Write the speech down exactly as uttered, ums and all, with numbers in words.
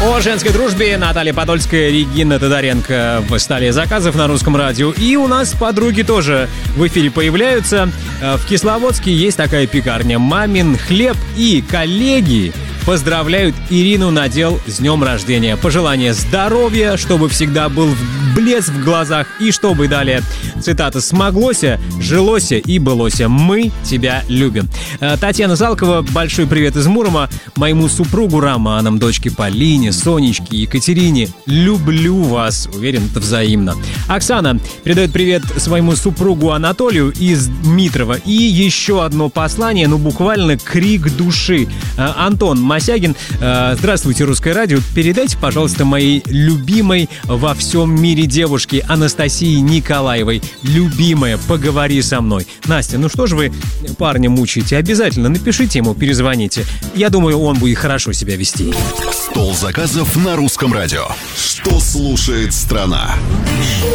О женской дружбе Наталья Подольская, Регина Тодоренко в столе заказов на Русском радио. И у нас подруги тоже в эфире появляются. В Кисловодске есть такая пекарня «Мамин хлеб». И коллеги поздравляют Ирину Надел с днем рождения. Пожелание здоровья, чтобы всегда был блеск в глазах. И чтобы далее, цитата, «смоглося, жилося и былося. Мы тебя любим». Татьяна Залкова, большой привет из Мурома. Моему супругу Романом, дочке Полине, Сонечке, Екатерине. Люблю вас. Уверен, это взаимно. Оксана передает привет своему супругу Анатолию из Дмитрова. И еще одно послание, ну буквально крик души. Антон Мосягин. Здравствуйте, Русское радио. Передайте, пожалуйста, моей любимой во всем мире девушке Анастасии Николаевой. Любимая, поговори со мной. Настя, ну что же вы парня мучаете? Обязательно напишите ему, перезвоните. Я думаю, он будет хорошо себя вести. Стол заказов на Русском радио. Что слушает страна?